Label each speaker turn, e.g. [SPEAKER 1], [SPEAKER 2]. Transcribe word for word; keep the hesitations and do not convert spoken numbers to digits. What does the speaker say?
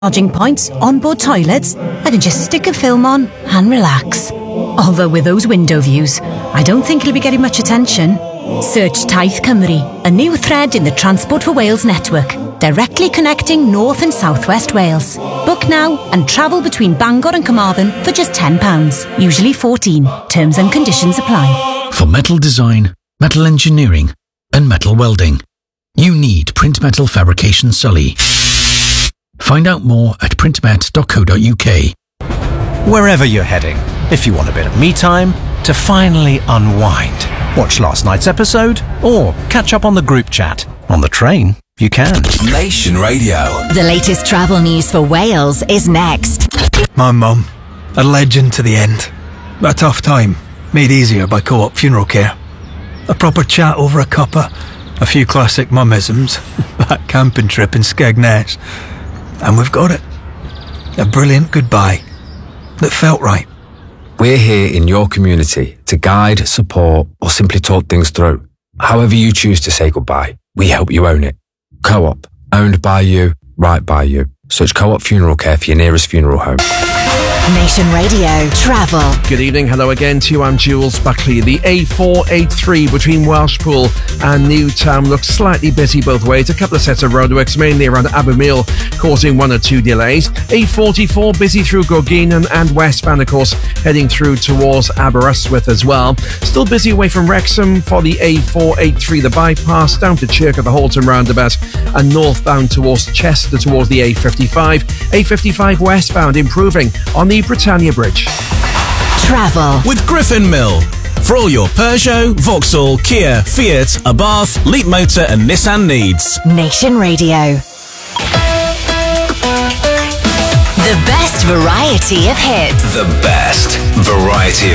[SPEAKER 1] charging points, onboard toilets. I can just stick a film on and relax. Although with those window views, I don't think it'll be getting much attention. Search Taith Cymru, a new thread in the Transport for Wales network, directly connecting North and South West Wales. Book now and travel between Bangor and Carmarthen for just ten pounds, usually fourteen. Terms and conditions apply.
[SPEAKER 2] For metal design, metal engineering and metal welding, you need Print Metal Fabrication Sully. Find out more at printmet dot co dot uk.
[SPEAKER 3] Wherever you're heading, if you want a bit of me time to finally unwind, watch last night's episode, or catch up on the group chat. On the train, you can.
[SPEAKER 4] Nation Radio.
[SPEAKER 5] The latest travel news for Wales is next.
[SPEAKER 6] My mum, a legend to the end. A tough time, made easier by Co-op Funeral Care. A proper chat over a cuppa, a few classic mummisms, that camping trip in Skegness, and we've got it. A brilliant goodbye that felt right.
[SPEAKER 4] We're here in your community to guide, support, or simply talk things through. However you choose to say goodbye, we help you own it. Co-op, owned by you, right by you. Search Co-op Funeral Care for your nearest funeral home.
[SPEAKER 5] Nation Radio Travel.
[SPEAKER 7] Good evening, hello again to you. I'm Jules Buckley. The A four eighty-three between Welshpool and Newtown looks slightly busy both ways. A couple of sets of roadworks, mainly around Abermele, causing one or two delays. A forty-four busy through Gorguinan and westbound, of course, heading through towards Aberystwyth as well. Still busy away from Wrexham for the A four eighty-three, the bypass down to Chirk at the Halton roundabout, and northbound towards Chester towards the A fifty-five. A fifty-five westbound improving on the Britannia Bridge.
[SPEAKER 5] Travel
[SPEAKER 8] with Griffin Mill. For all your Peugeot, Vauxhall, Kia, Fiat, Abarth, Leapmotor and Nissan needs.
[SPEAKER 5] Nation Radio. The best variety of hits.
[SPEAKER 4] The best variety